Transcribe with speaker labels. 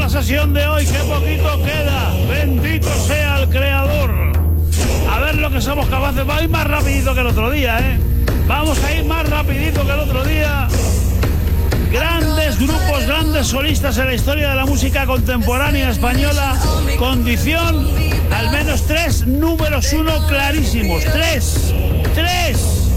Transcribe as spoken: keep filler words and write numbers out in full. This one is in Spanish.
Speaker 1: sesión de hoy, qué poquito queda. Bendito sea el creador. A ver lo que somos capaces. Va a ir más rapidito que el otro día, ¿eh? Vamos a ir más rapidito que el otro día. Grandes grupos, grandes solistas en la historia de la música contemporánea española. Condición, al menos tres números uno clarísimos. Tres. Tres.